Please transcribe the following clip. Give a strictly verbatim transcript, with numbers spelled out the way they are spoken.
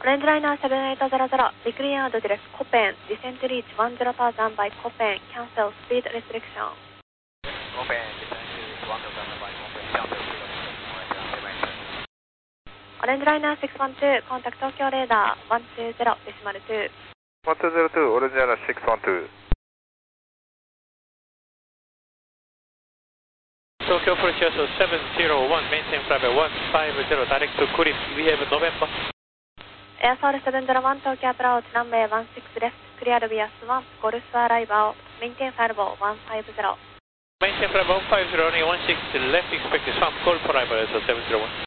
Orange Liner seven eight zero zero, decline direct Copen, descent reach one zero thousand by Copen, cancel speed restriction. Copen, descent reach one zero thousand by Copen, cancel speed restriction. Orange Liner six one two, contact Tokyo radar one two zero decimal two. one two zero two, Orange Liner six one two. Tokyo Approach seven zero one, maintain flight one five zero, direct to Kurim, we have November. Airfall seven zero one, Tokyo Approach, runway one six left, cleared via Swan, Golf arrival, maintain flight one five zero. Maintain flight one five zero, runway one six left, expect Swan, Golf arrival, seven zero one.